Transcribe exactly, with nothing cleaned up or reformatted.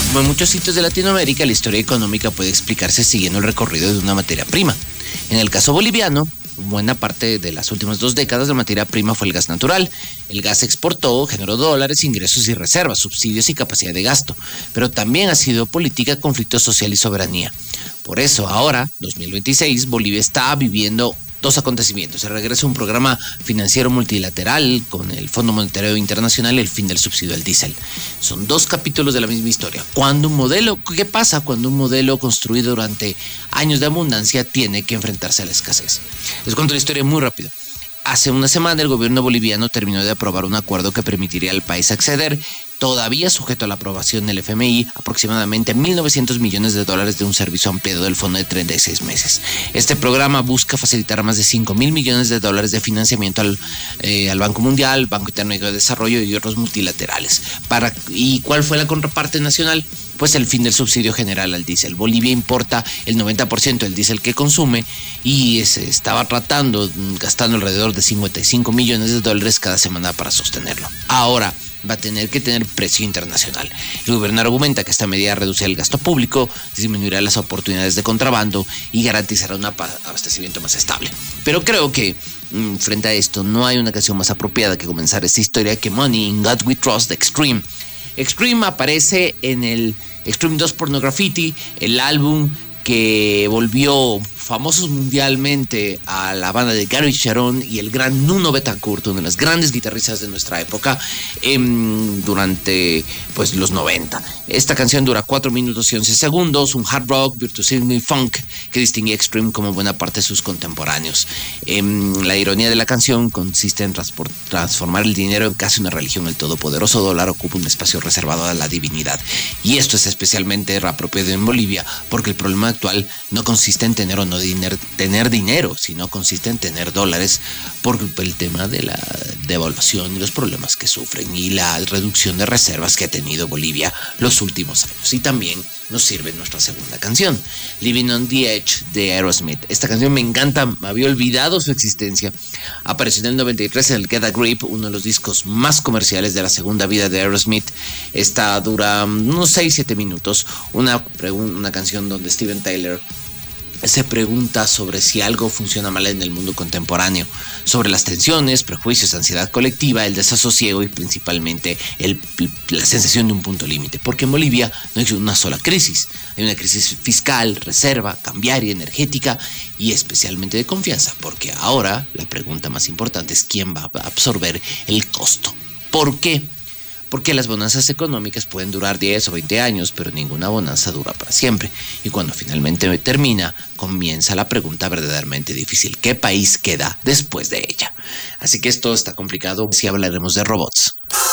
Como en muchos sitios de Latinoamérica, la historia económica puede explicarse siguiendo el recorrido de una materia prima. En el caso boliviano, buena parte de las últimas dos décadas la materia prima fue el gas natural. El gas se exportó, generó dólares, ingresos y reservas, subsidios y capacidad de gasto. Pero también ha sido política, conflicto social y soberanía. Por eso ahora, dos mil veintiséis, Bolivia está viviendo dos acontecimientos: el regreso a un programa financiero multilateral con el Fondo Monetario Internacional y el fin del subsidio al diésel. Son dos capítulos de la misma historia. Cuando un modelo, ¿qué pasa cuando un modelo construido durante años de abundancia tiene que enfrentarse a la escasez? Les cuento la historia muy rápido. Hace una semana el gobierno boliviano terminó de aprobar un acuerdo que permitiría al país acceder, todavía sujeto a la aprobación del F M I, aproximadamente mil novecientos millones de dólares de un servicio ampliado del fondo de treinta y seis meses. Este programa busca facilitar más de cinco mil millones de dólares de financiamiento al, eh, al Banco Mundial, Banco Interamericano de Desarrollo y otros multilaterales. Para, ¿Y cuál fue la contraparte nacional? Pues el fin del subsidio general al diésel. Bolivia importa el noventa por ciento del diésel que consume y se estaba tratando, gastando alrededor de cincuenta y cinco millones de dólares cada semana para sostenerlo. Ahora va a tener que tener precio internacional. El gobierno argumenta que esta medida reduce el gasto público, disminuirá las oportunidades de contrabando y garantizará un abastecimiento más estable. Pero creo que mmm, frente a esto no hay una canción más apropiada que comenzar esta historia que Money in God We Trust de Extreme. Extreme aparece en el Extreme dos Pornography, el álbum que volvió famosos mundialmente a la banda de Gary Sharon y el gran Nuno Bettencourt, una de las grandes guitarristas de nuestra época, eh, durante pues, los noventa. Esta canción dura cuatro minutos y once segundos, un hard rock, virtuosismo y funk que distingue a Extreme como buena parte de sus contemporáneos. Eh, la ironía de la canción consiste en transport- transformar el dinero en casi una religión. El todopoderoso dólar ocupa un espacio reservado a la divinidad. Y esto es especialmente apropiado en Bolivia porque el problema actual no consiste en tener o no Diner, tener dinero, sino consiste en tener dólares por el tema de la devaluación y los problemas que sufren y la reducción de reservas que ha tenido Bolivia los últimos años. Y también nos sirve nuestra segunda canción, Living on the Edge de Aerosmith. Esta canción me encanta, me había olvidado su existencia. Apareció en el noventa y tres en el Get a Grip, uno de los discos más comerciales de la segunda vida de Aerosmith. Esta dura unos seis siete minutos, una, una canción donde Steven Tyler se pregunta sobre si algo funciona mal en el mundo contemporáneo, sobre las tensiones, prejuicios, ansiedad colectiva, el desasosiego y principalmente el, la sensación de un punto límite. Porque en Bolivia no hay una sola crisis, hay una crisis fiscal, reserva, cambiaria, energética y especialmente de confianza, porque ahora la pregunta más importante es quién va a absorber el costo. ¿Por qué? Porque las bonanzas económicas pueden durar diez o veinte años, pero ninguna bonanza dura para siempre. Y cuando finalmente termina, comienza la pregunta verdaderamente difícil: ¿qué país queda después de ella? Así que esto está complicado si hablaremos de robots.